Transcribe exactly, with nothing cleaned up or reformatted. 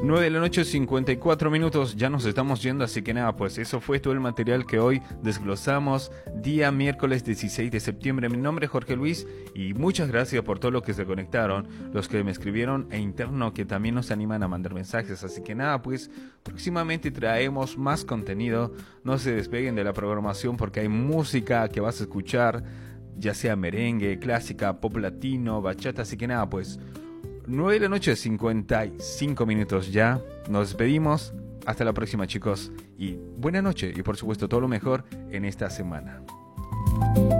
nueve de la noche, cincuenta y cuatro minutos, ya nos estamos yendo, así que nada, pues eso fue todo el material que hoy desglosamos, día miércoles dieciséis de septiembre. Mi nombre es Jorge Luis y muchas gracias por todos los que se conectaron, los que me escribieron e interno que también nos animan a mandar mensajes, así que nada, pues próximamente traemos más contenido, no se despeguen de la programación porque hay música que vas a escuchar, ya sea merengue, clásica, pop latino, bachata, así que nada, pues nueve de la noche, cincuenta y cinco minutos ya. Nos despedimos. Hasta la próxima, chicos. Y buena noche. Y por supuesto, todo lo mejor en esta semana.